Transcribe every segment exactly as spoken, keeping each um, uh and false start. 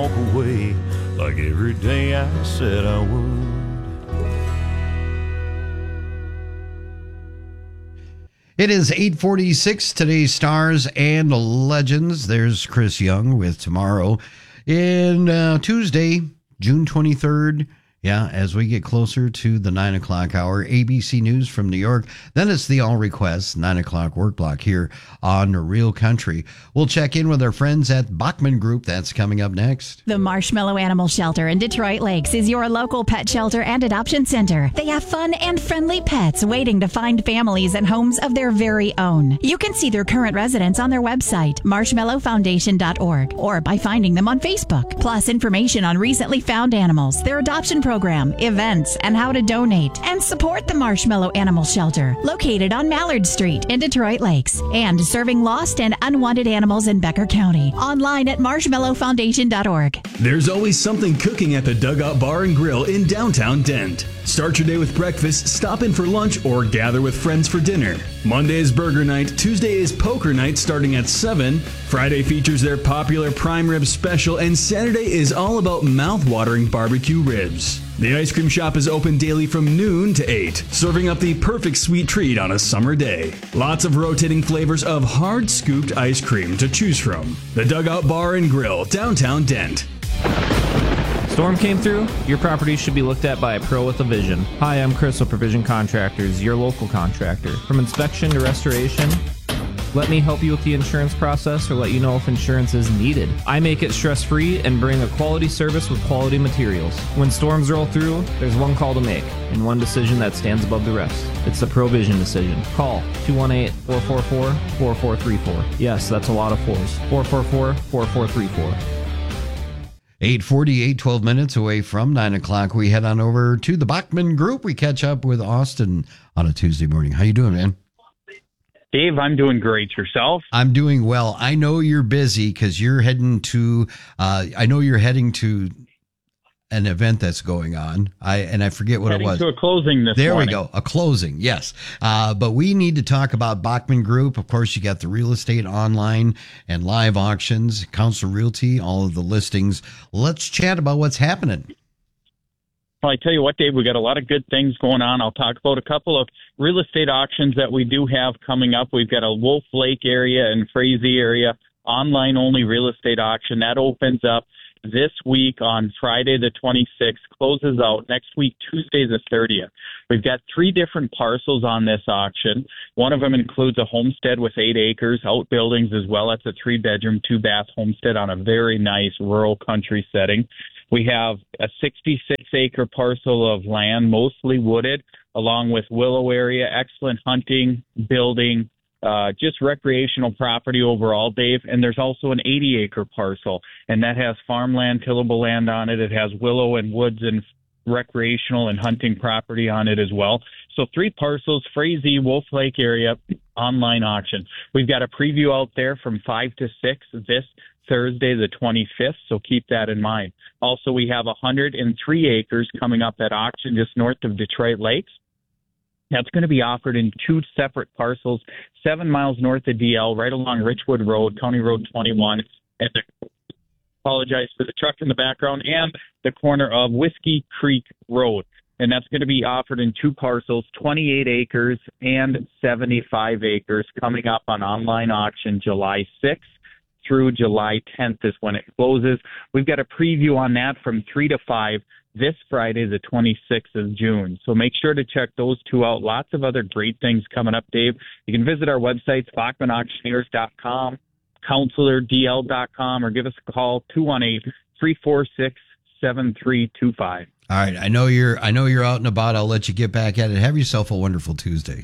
walk away like every day I said I would. It is eight forty-six, today's Stars and Legends. There's Chris Young with Tomorrow in uh, Tuesday, June twenty-third. Yeah, as we get closer to the nine o'clock hour, A B C News from New York. Then it's the All Requests, nine o'clock work block here on Real Country. We'll check in with our friends at Bachman Group. That's coming up next. The Marshmallow Animal Shelter in Detroit Lakes is your local pet shelter and adoption center. They have fun and friendly pets waiting to find families and homes of their very own. You can see their current residents on their website, marshmallow foundation dot org, or by finding them on Facebook. Plus information on recently found animals, their adoption program, events, and how to donate and support the Marshmallow Animal Shelter, located on Mallard Street in Detroit Lakes, and serving lost and unwanted animals in Becker County. Online at marshmallow foundation dot org. There's always something cooking at the Dugout Bar and Grill in downtown Dent. Start your day with breakfast, stop in for lunch, or gather with friends for dinner. Monday is burger night, Tuesday is poker night starting at seven, Friday features their popular prime rib special, and Saturday is all about mouth-watering barbecue ribs. The ice cream shop is open daily from noon to eight, serving up the perfect sweet treat on a summer day. Lots of rotating flavors of hard-scooped ice cream to choose from. The Dugout Bar and Grill, downtown Dent. Storm came through? Your property should be looked at by a pro with a vision. Hi, I'm Chris with Provision Contractors, your local contractor. From inspection to restoration, let me help you with the insurance process or let you know if insurance is needed. I make it stress-free and bring a quality service with quality materials. When storms roll through, there's one call to make and one decision that stands above the rest. It's the Provision decision. Call two one eight, four four four, four four three four. Yes, that's a lot of fours. four four four, four four three four. eight forty-eight, twelve minutes away from nine o'clock. We head on over to the Bachman Group. We catch up with Austin on a Tuesday morning. How you doing, man? Dave, I'm doing great. Yourself? I'm doing well. I know you're busy because you're heading to, uh, I know you're heading to an event that's going on. I and I forget what Heading it was. to a closing this there morning. we go. A closing, yes. Uh, but we need to talk about Bachman Group. Of course, you got the real estate online and live auctions, Council Realty, all of the listings. Let's chat about what's happening. Well, I tell you what, Dave, we got a lot of good things going on. I'll talk about a couple of real estate auctions that we do have coming up. We've got a Wolf Lake area and Frazee area online only real estate auction that opens up this week on Friday the twenty-sixth, closes out next week, Tuesday the thirtieth. We've got three different parcels on this auction. One of them includes a homestead with eight acres, outbuildings as well. It's a three-bedroom, two-bath homestead on a very nice rural country setting. We have a sixty-six acre parcel of land, mostly wooded, along with willow area, excellent hunting, building, Uh, just recreational property overall, Dave. And there's also an eighty acre parcel, and that has farmland, tillable land on it. It has willow and woods and recreational and hunting property on it as well. So three parcels, Frazee, Wolf Lake area, online auction. We've got a preview out there from five to six this Thursday, the twenty-fifth, so keep that in mind. Also, we have one hundred three acres coming up at auction just north of Detroit Lakes. That's going to be offered in two separate parcels, seven miles north of D L, right along Richwood Road, County Road twenty-one. And I apologize for the truck in the background, and the corner of Whiskey Creek Road. And that's going to be offered in two parcels, twenty-eight acres and seventy-five acres, coming up on online auction July sixth through July tenth is when it closes. We've got a preview on that from three to five this Friday, the twenty-sixth of June. So make sure to check those two out. Lots of other great things coming up, Dave. You can visit our websites, bachman auctioneers dot com, counselor d l dot com, or give us a call, two one eight, three four six, seven three two five. All right. I know you're, I know you're out and about. I'll let you get back at it. Have yourself a wonderful Tuesday.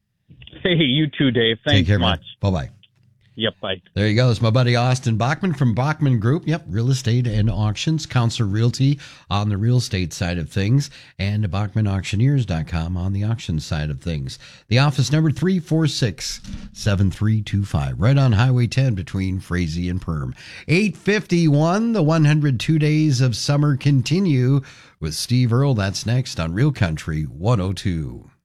Hey, you too, Dave. Thanks Take care, much. Man. Bye-bye. Yep, bye. There you go. It's my buddy Austin Bachman from Bachman Group. Yep, real estate and auctions, Council Realty on the real estate side of things, and bachman auctioneers dot com on the auction side of things. The office number three four six, seven three two five, right on Highway ten between Frazee and Perm. eight fifty-one, the one hundred two days of summer continue with Steve Earle. That's next on Real Country one oh two.